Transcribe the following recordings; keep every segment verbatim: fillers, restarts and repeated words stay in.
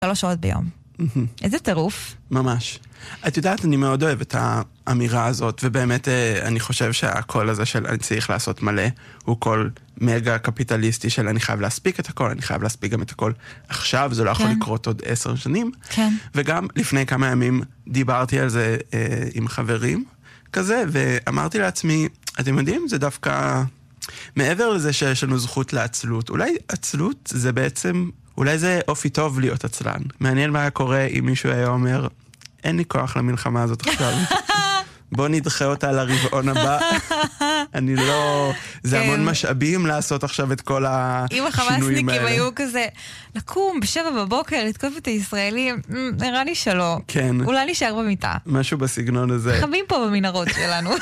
שלוש שעות ביום. איזה טירוף. ממש. את יודעת, אני מאוד אוהב את האמירה הזאת, ובאמת אני חושב שהקול הזה של אני צריך לעשות מלא, הוא קול מגה קפיטליסטי של אני חייב להספיק את הכל, אני חייב להספיק גם את הכל עכשיו, זה לא יכול לקרות עוד עשר שנים. כן. וגם לפני כמה ימים דיברתי על זה אה, עם חברים כזה, ואמרתי לעצמי, אתם יודעים, זה דווקא מעבר לזה שיש לנו זכות לעצלות, אולי עצלות זה בעצם, אולי זה אופי טוב להיות עצלן. מעניין מה היה קורה אם מישהו היה אומר, אין לי כוח למלחמה הזאת עכשיו. בוא נדחה אותה לרבעון הבא. אני לא... זה המון משאבים לעשות עכשיו את כל השינויים האלה. אם החמאסניקים היו כזה, לקום בשבע בבוקר, לתקוף את הישראלים, נראה לי שלא. כן. אולי נשאר במיטה. משהו בסגנון הזה. חבים פה במנהרות שלנו.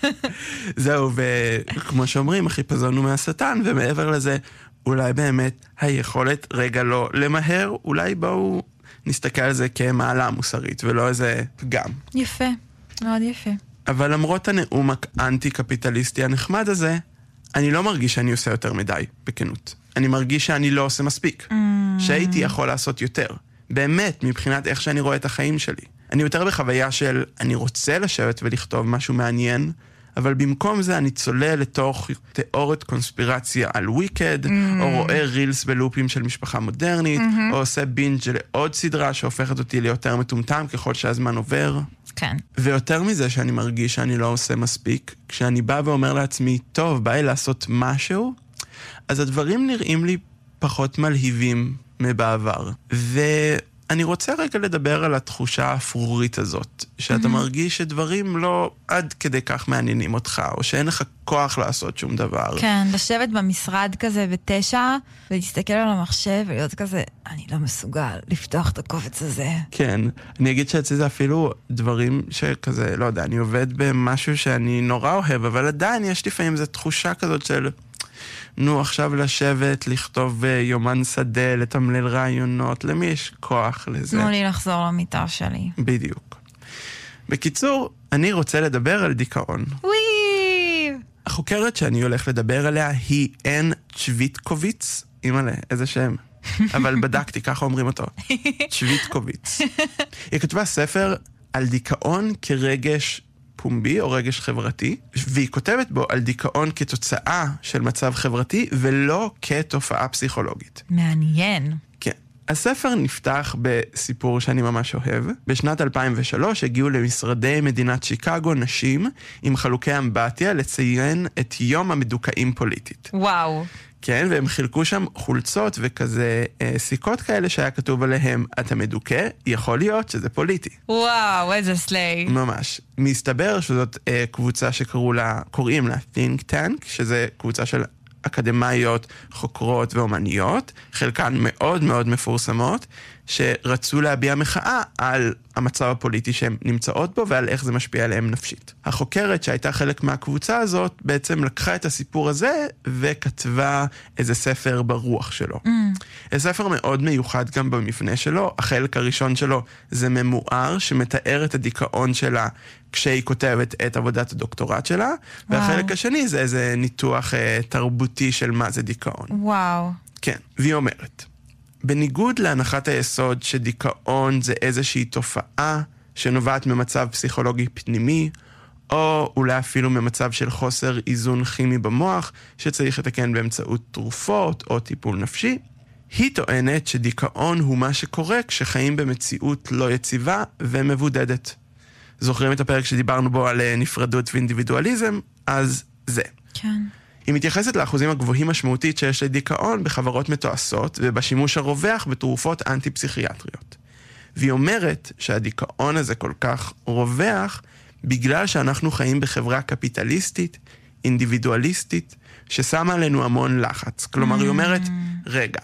זהו, וכמו שאומרים, החיפזון הוא מהשטן, ומעבר לזה, אולי באמת היכולת רגע לא למהר, אולי בואו נסתכל על זה כמעלה מוסרית, ולא איזה פגם. יפה, מאוד יפה. אבל למרות הנאום האנטי-קפיטליסטי הנחמד הזה, אני לא מרגיש שאני עושה יותר מדי, בכנות. אני מרגיש שאני לא עושה מספיק. Mm. שהייתי יכול לעשות יותר. באמת, מבחינת איך שאני רואה את החיים שלי. אני יותר בחוויה של, אני רוצה לשבת ולכתוב משהו מעניין, אבל במקום זה אני צולל לתוך תיאוריות קונספירציה על וויקד, mm. או רואה רילס בלופים של משפחה מודרנית, mm-hmm. או עושה בינג' לעוד סדרה שהופכת אותי ליותר מטומטם ככל שהזמן עובר. כן. ויותר מזה שאני מרגיש שאני לא עושה מספיק, כשאני בא ואומר לעצמי, טוב, בא לי לעשות משהו, אז הדברים נראים לי פחות מלהיבים מבעבר. ואני רוצה רגע לדבר על התחושה האפרורית הזאת, שאתה mm-hmm. מרגיש שדברים לא עד כדי כך מעניינים אותך, או שאין לך כוח לעשות שום דבר. כן, לשבת במשרד כזה בתשע, ולהסתכל על המחשב, ולהיות כזה, אני לא מסוגל לפתוח את הקובץ הזה. כן, אני אגיד שאצלי זה אפילו דברים שכזה, לא יודע, אני עובד במשהו שאני נורא אוהב, אבל עדיין יש לפעמים זו תחושה כזאת של, נו, עכשיו לשבת, לכתוב יומן שדה, לתמלל רעיונות, למי יש כוח לזה? תנו לי לחזור למיטה שלי. בדיוק. בקיצור, אני רוצה לדבר על דיכאון. וואי! החוקרת שאני הולך לדבר עליה היא אן צ'וויטקוביץ, אימא'לה, איזה שם. אבל בדקתי, ככה אומרים אותו. צ'וויטקוביץ. היא כתבה ספר על דיכאון כרגש פומבי או רגש חברתי, והיא כותבת בו על דיכאון כתוצאה של מצב חברתי, ולא כתופעה פסיכולוגית. מעניין. כן. הספר נפתח בסיפור שאני ממש אוהב. בשנת אלפיים ושלוש הגיעו למשרדי מדינת שיקגו נשים עם חלוקי אמבטיה לציין את יום המדוכאים פוליטית. וואו. כן, והם חילקו שם חולצות וכזה אה, סיכות כאלה שהיה כתוב עליהם, אתה מדוכא, יכול להיות שזה פוליטי. וואו, איזה סליי. ממש. מסתבר שזאת אה, קבוצה שקראו לה, קוראים לה Think Tank, שזה קבוצה של אקדמאיות, חוקרות ואומניות, חלקן מאוד מאוד מפורסמות, שרצו להביע מחאה על המצב הפוליטי שהן נמצאות בו, ועל איך זה משפיע עליהם נפשית. החוקרת שהייתה חלק מהקבוצה הזאת, בעצם לקחה את הסיפור הזה, וכתבה איזה ספר ברוח שלו. Mm. איזה ספר מאוד מיוחד גם במבנה שלו. החלק הראשון שלו זה ממואר, שמתאר את הדיכאון שלה, כשהיא כותבת את עבודת הדוקטורט שלה, וואו. והחלק השני זה איזה ניתוח אה, תרבותי של מה זה דיכאון. וואו. כן, והיא אומרת, בניגוד להנחת היסוד שדיכאון זה איזושהי תופעה שנובעת ממצב פסיכולוגי פנימי, או אולי אפילו ממצב של חוסר איזון כימי במוח, שצריך לתקן באמצעות תרופות או טיפול נפשי, היא טוענת שדיכאון הוא מה שקורה כשחיים במציאות לא יציבה ומבודדת. זוכרים את הפרק שדיברנו בו על נפרדות ואינדיבידואליזם? אז זה. כן. היא מתייחסת לאחוזים הגבוהים משמעותית שיש לדיכאון בחברות מתועשות ובשימוש הרווח בתרופות אנטי-פסיכיאטריות. והיא אומרת שהדיכאון הזה כל כך רווח בגלל שאנחנו חיים בחברה קפיטליסטית, אינדיבידואליסטית, ששמה עלינו המון לחץ. כלומר, היא אומרת, רגע,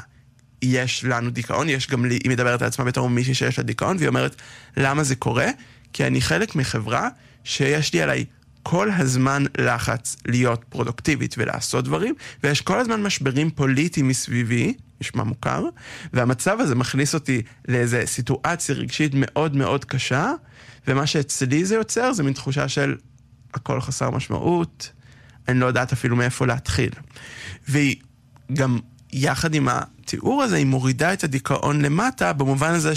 יש לנו דיכאון, יש גם לי, היא מדברת על עצמה בתור מישהי שיש לה דיכאון, והיא אומרת, למה זה קורה? כי אני חלק מחברה שיש לי עליי כל הזמן לחץ להיות פרודוקטיבית ולעשות דברים, ויש כל הזמן משברים פוליטיים מסביבי, נשמע מוכר, והמצב הזה מכניס אותי לאיזו סיטואציה רגשית מאוד מאוד קשה, ומה שאצלי זה יוצר זה מין תחושה של הכל חסר משמעות, אני לא יודעת אפילו מאיפה להתחיל. והיא גם יחד עם התיאור הזה, היא מורידה את הדיכאון למטה, במובן הזה